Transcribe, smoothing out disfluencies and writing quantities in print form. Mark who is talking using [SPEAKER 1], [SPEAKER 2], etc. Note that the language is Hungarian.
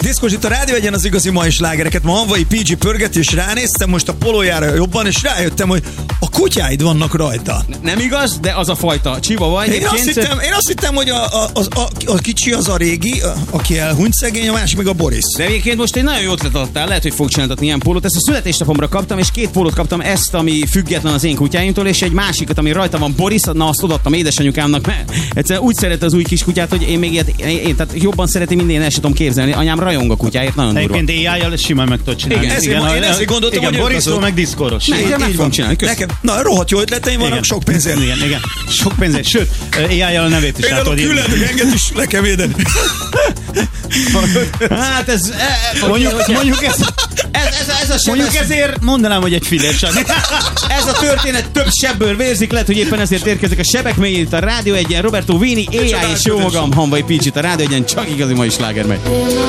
[SPEAKER 1] Diszkos, itt a rádió egyen az igazi mai slágereket. Ma Hanvai PG pörgeti, és ránéztem most a polójára jobban, és rájöttem, hogy a kutyáid vannak rajta.
[SPEAKER 2] Nem igaz, de az a fajta csiva vagy.
[SPEAKER 1] Én azt hittem, hogy a kicsi az a régi, aki elhunyt szegény, a másik meg a Boris.
[SPEAKER 2] De egyébként most egy nagyon jó ötlet adtál, lehet, hogy fog csináltatni ilyen pólót. Ezt a születésnapomra kaptam, és 2 pólót kaptam, ezt, ami független az én kutyáimtól, és egy másikat, ami rajta van Boris, na azt odaadtam édesanyukámnak, mert egyszerűen úgy szeret az új kis kutyát, hogy én még tehát jobban szereti, mint én el sem tudom képzelni. Anyám rajong a kutyáért, nagyon durva.
[SPEAKER 3] Egyébként AI-jal simán meg tudod csinálni.
[SPEAKER 1] Igen, én ezért gondoltam,
[SPEAKER 3] hogy Borisról meg Discordos.
[SPEAKER 2] Meg fogom csinálni.
[SPEAKER 1] Nekem, na, rohadt jó ötleteim vannak, sok pénzért.
[SPEAKER 3] Igen. Sok pénzért, sőt, AI-jal a nevét is át tudod írni.
[SPEAKER 1] Például a engem is le kell védeni.
[SPEAKER 2] Hát ez...
[SPEAKER 3] Mondjuk ez... Mondjuk ezért mondanám, hogy egy fillér csak.
[SPEAKER 2] Ez a történet több sebből vérzik, lehet, hogy éppen ezért érkezik a sebek mélyét a Rádió Egyen, Roberto Vini, AI és jó magam, Hanvai PG, a Rádió Egyen, csak igazi mai sláger megy.